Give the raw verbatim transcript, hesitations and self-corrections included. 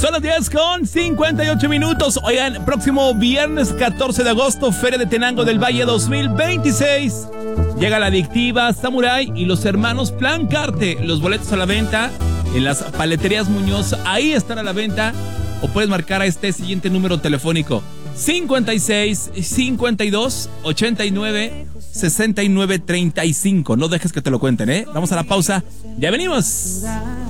Son las diez con cincuenta y ocho minutos. Oigan, próximo viernes catorce de agosto, Feria de Tenango del Valle dos mil veintiséis. Llega la adictiva, Samurai y los hermanos Plancarte. Los boletos a la venta en las paleterías Muñoz. Ahí están a la venta. O puedes marcar a este siguiente número telefónico: cincuenta y seis, cincuenta y dos, ochenta y nueve, sesenta y nueve, treinta y cinco. No dejes que te lo cuenten, ¿eh? Vamos a la pausa. Ya venimos.